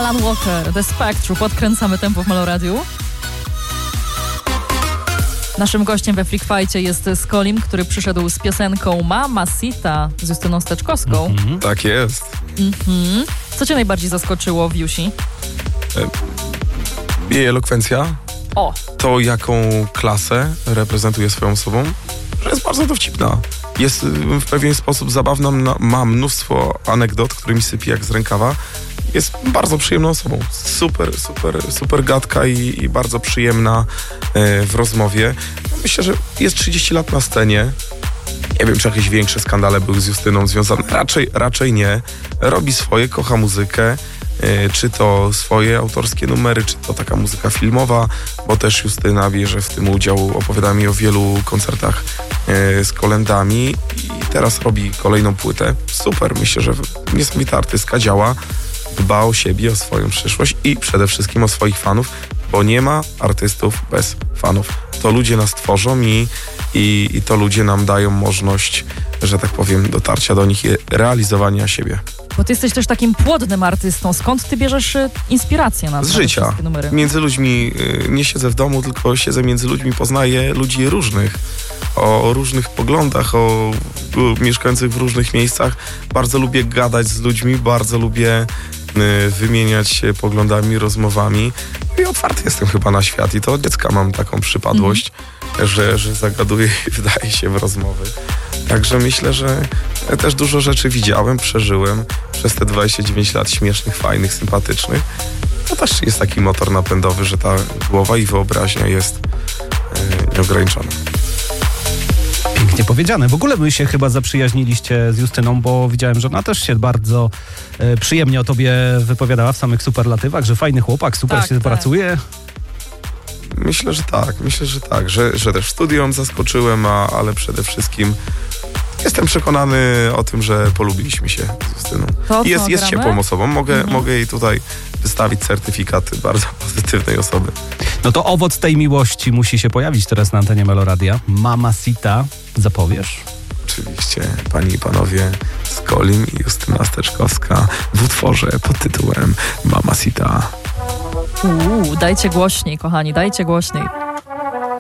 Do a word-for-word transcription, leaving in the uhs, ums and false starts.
Alan Walker, The Spectrum. Podkręcamy tempo w Meloradiu. Naszym gościem we Freak Fight'cie jest Skolim, który przyszedł z piosenką Mamacita z Justyną Steczkowską. Mm-hmm. Tak jest. Mm-hmm. Co cię najbardziej zaskoczyło w Jusi? Jej elokwencja. O! To, jaką klasę reprezentuje swoją osobą, że jest bardzo dowcipna. Jest w pewien sposób zabawna, ma mnóstwo anegdot, którymi sypi jak z rękawa. Jest bardzo przyjemną osobą. Super, super, super gadka i, i bardzo przyjemna e, w rozmowie. Myślę, że jest trzydzieści lat na scenie. Nie wiem, czy jakieś większe skandale były z Justyną związane. Raczej, raczej nie. Robi swoje, kocha muzykę. E, czy to swoje autorskie numery, czy to taka muzyka filmowa, bo też Justyna bierze w tym udział. Opowiada mi o wielu koncertach e, z kolędami i teraz robi kolejną płytę. Super, myślę, że niesamowita artystka, działa, dba o siebie, o swoją przyszłość i przede wszystkim o swoich fanów, bo nie ma artystów bez fanów. To ludzie nas tworzą i, i, i to ludzie nam dają możliwość, że tak powiem, dotarcia do nich i realizowania siebie. Bo ty jesteś też takim płodnym artystą. Skąd ty bierzesz y, inspirację na, Z na życia. wszystkie numery? Między ludźmi, y, nie siedzę w domu, tylko siedzę między ludźmi, poznaję ludzi różnych, o różnych poglądach, o, o mieszkających w różnych miejscach. Bardzo lubię gadać z ludźmi, bardzo lubię y, wymieniać się poglądami, rozmowami i otwarty jestem chyba na świat i to od dziecka mam taką przypadłość, mm. że, że zagaduję i wdaję się w rozmowy. Także myślę, że też dużo rzeczy widziałem, przeżyłem przez te dwadzieścia dziewięć lat śmiesznych, fajnych, sympatycznych. To też jest taki motor napędowy, że ta głowa i wyobraźnia jest yy, nieograniczona. Pięknie powiedziane. W ogóle wy się chyba zaprzyjaźniliście z Justyną, bo widziałem, że ona też się bardzo e, przyjemnie o tobie wypowiadała w samych superlatywach, że fajny chłopak, super tak, się tak. pracuje. Myślę, że tak, myślę, że tak, że, że też studium zaskoczyłem, a, ale przede wszystkim jestem przekonany o tym, że polubiliśmy się z Justyną. To, jest, jest ciepłą osobą, mogę, mhm. mogę jej tutaj wystawić certyfikat bardzo pozytywnej osoby. No to owoc tej miłości musi się pojawić teraz na antenie Meloradia. Mamacita, zapowiesz? Oczywiście, panie i panowie, Skolim i Justyna Steczkowska w utworze pod tytułem Mamacita. Uuu, dajcie głośniej, kochani, dajcie głośniej.